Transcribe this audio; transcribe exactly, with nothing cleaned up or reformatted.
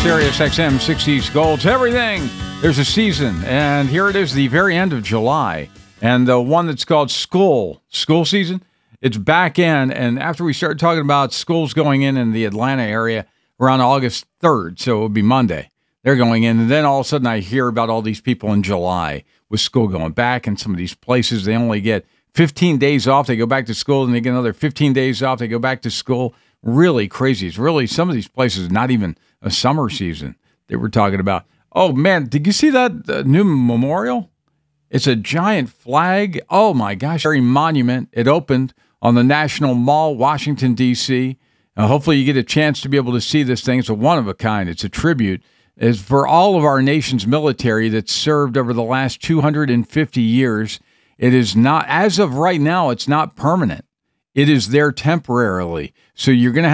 Sirius X M sixties Gold's everything. There's a season, and here it is, the very end of July, and the one that's called school, school season. It's back in, and after we started talking about schools going in in the Atlanta area around August third, so it would be Monday, they're going in, and then all of a sudden I hear about all these people in July with school going back, and some of these places, they only get fifteen days off. They go back to school, and they get another fifteen days off. They go back to school. Really crazy. It's really, some of these places, not even a summer season they were talking about. Oh, man, did you see that uh, new memorial? It's a giant flag. Oh, my gosh. Very monument. It opened on the National Mall, Washington, D C Uh, hopefully you get a chance to be able to see this thing. It's a one-of-a-kind. It's a tribute. It's for all of our nation's military that's served over the last two hundred fifty years. It is not, as of right now, it's not permanent. It is there temporarily. So you're going to